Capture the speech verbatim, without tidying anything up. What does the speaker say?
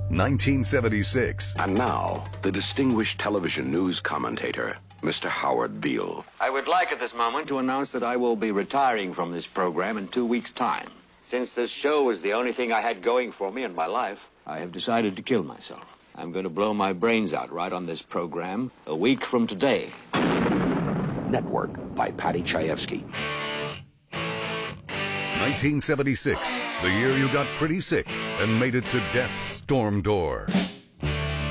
nineteen seventy-six. And now, the distinguished television news commentator, Mister Howard Beale. I would like at this moment to announce that I will be retiring from this program in two weeks' time. Since this show was the only thing I had going for me in my life, I have decided to kill myself. I'm going to blow my brains out right on this program a week from today. Network by Patty Chayefsky. nineteen seventy-six, the year you got pretty sick and made it to death's storm door.